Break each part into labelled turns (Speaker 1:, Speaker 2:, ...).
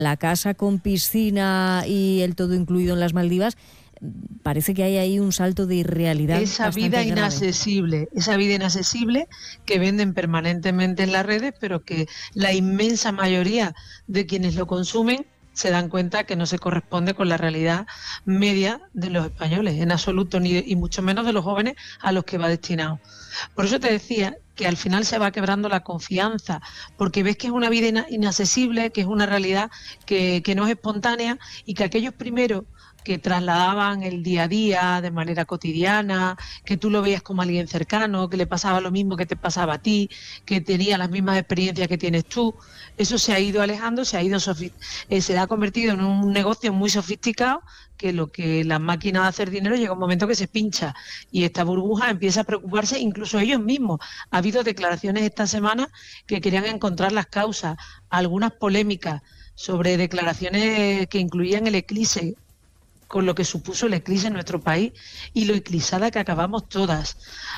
Speaker 1: la casa con piscina y el todo incluido en las Maldivas, parece que hay ahí un salto de irrealidad.
Speaker 2: Esa vida inaccesible que venden permanentemente en las redes, pero que la inmensa mayoría de quienes lo consumen se dan cuenta que no se corresponde con la realidad media de los españoles, en absoluto, y mucho menos de los jóvenes a los que va destinado. Por eso te decía que al final se va quebrando la confianza, porque ves que es una vida inaccesible, que es una realidad que no es espontánea, y que aquellos primeros que trasladaban el día a día de manera cotidiana, que tú lo veías como alguien cercano, que le pasaba lo mismo que te pasaba a ti, que tenía las mismas experiencias que tienes tú, eso se ha ido alejando, se ha convertido en un negocio muy sofisticado, que lo que las máquinas de hacer dinero llega un momento que se pincha y esta burbuja empieza a preocuparse incluso ellos mismos. Ha habido declaraciones esta semana que querían encontrar las causas, algunas polémicas sobre declaraciones que incluían el eclipse, con lo que supuso el eclipse en nuestro país y lo eclipsada que acabamos todas.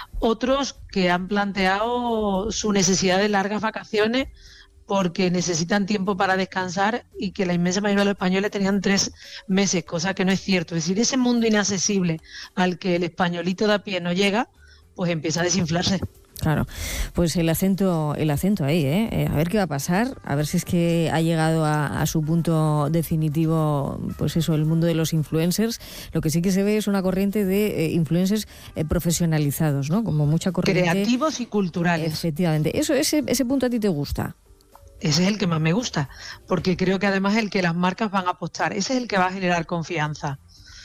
Speaker 2: Otros que han planteado su necesidad de largas vacaciones porque necesitan tiempo para descansar y que la inmensa mayoría de los españoles tenían 3 meses, cosa que no es cierto. Es decir, ese mundo inaccesible al que el españolito de a pie no llega, pues empieza a desinflarse.
Speaker 1: Claro, pues el acento ahí, a ver qué va a pasar, a ver si es que ha llegado a su punto definitivo, pues eso, el mundo de los influencers. Lo que sí que se ve es una corriente de influencers profesionalizados, ¿no? Como mucha corriente.
Speaker 2: Creativos y culturales.
Speaker 1: Efectivamente. Ese punto a ti te gusta.
Speaker 2: Ese es el que más me gusta, porque creo que además es el que las marcas van a apostar, ese es el que va a generar confianza.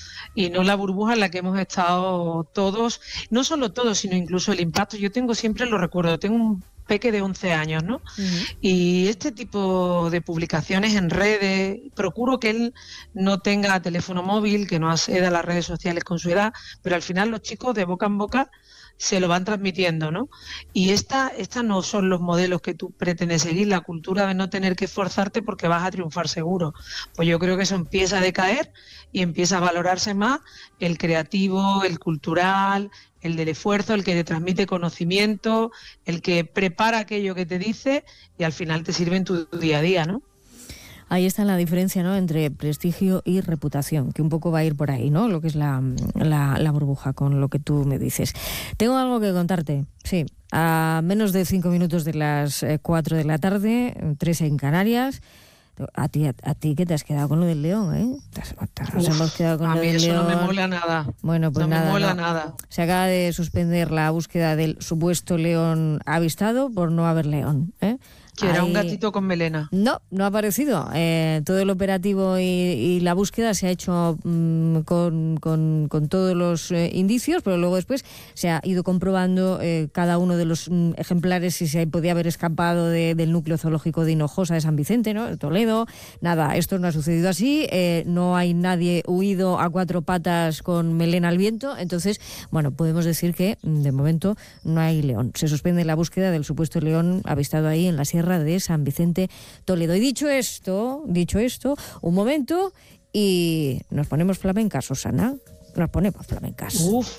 Speaker 2: Y no la burbuja en la que hemos estado todos, no solo todos, sino incluso el impacto. Yo siempre lo recuerdo, tengo un peque de 11 años, ¿no? Uh-huh. Y este tipo de publicaciones en redes, procuro que él no tenga teléfono móvil, que no acceda a las redes sociales con su edad, pero al final los chicos de boca en boca se lo van transmitiendo, ¿no? Y esta no son los modelos que tú pretendes seguir, la cultura de no tener que esforzarte porque vas a triunfar seguro. Pues yo creo que eso empieza a decaer y empieza a valorarse más el creativo, el cultural, el del esfuerzo, el que te transmite conocimiento, el que prepara aquello que te dice y al final te sirve en tu día a día, ¿no?
Speaker 1: Ahí está la diferencia, ¿no?, entre prestigio y reputación, que un poco va a ir por ahí, ¿no?, lo que es la burbuja, con lo que tú me dices. Tengo algo que contarte, sí, a menos de 5 minutos de las 4 de la tarde, 3 en Canarias. A ti que te has quedado con lo del león, ¿eh? Nos hemos quedado con lo del león.
Speaker 2: A mí eso no me mola nada.
Speaker 1: Bueno, pues
Speaker 2: no
Speaker 1: nada.
Speaker 2: Me mola nada.
Speaker 1: Se acaba de suspender la búsqueda del supuesto león avistado por no haber león, ¿eh?
Speaker 2: Que era un gatito con melena.
Speaker 1: No ha aparecido. Todo el operativo y la búsqueda se ha hecho con todos los indicios, pero luego después se ha ido comprobando cada uno de los ejemplares si se podía haber escapado del núcleo zoológico de Hinojosa de San Vicente, ¿no?, de Toledo. Nada, esto no ha sucedido así. No hay nadie huido a 4 patas con melena al viento. Entonces, bueno, podemos decir que de momento no hay león. Se suspende la búsqueda del supuesto león avistado ahí en la Sierra de San Vicente, Toledo. Y dicho esto, un momento y nos ponemos flamencas, Susana. Nos ponemos flamencas.
Speaker 2: Uf.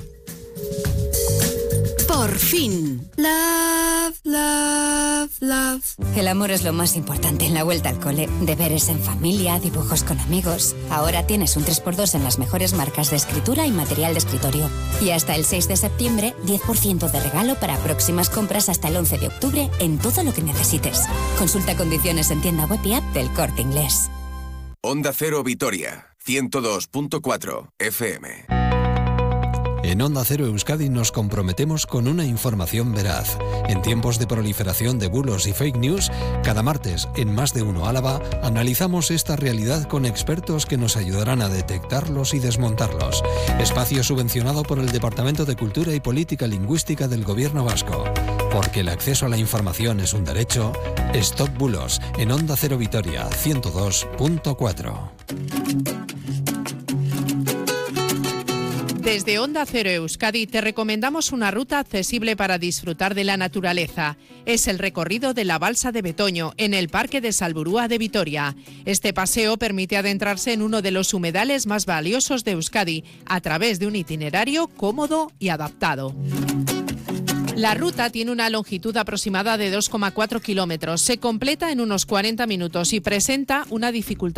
Speaker 3: Por fin. Love, love, love. El amor es lo más importante en la vuelta al cole. Deberes en familia, dibujos con amigos. Ahora tienes un 3x2 en las mejores marcas de escritura y material de escritorio. Y hasta el 6 de septiembre, 10% de regalo para próximas compras hasta el 11 de octubre en todo lo que necesites. Consulta condiciones en tienda web y app del Corte Inglés.
Speaker 4: Onda Cero Vitoria, 102.4 FM.
Speaker 5: En Onda Cero Euskadi nos comprometemos con una información veraz. En tiempos de proliferación de bulos y fake news, cada martes en Más de Uno Álava analizamos esta realidad con expertos que nos ayudarán a detectarlos y desmontarlos. Espacio subvencionado por el Departamento de Cultura y Política Lingüística del Gobierno Vasco. Porque el acceso a la información es un derecho. Stop Bulos en Onda Cero Vitoria 102.4.
Speaker 6: Desde Onda Cero Euskadi te recomendamos una ruta accesible para disfrutar de la naturaleza. Es el recorrido de la Balsa de Betoño en el Parque de Salburua de Vitoria. Este paseo permite adentrarse en uno de los humedales más valiosos de Euskadi a través de un itinerario cómodo y adaptado. La ruta tiene una longitud aproximada de 2,4 kilómetros. Se completa en unos 40 minutos y presenta una dificultad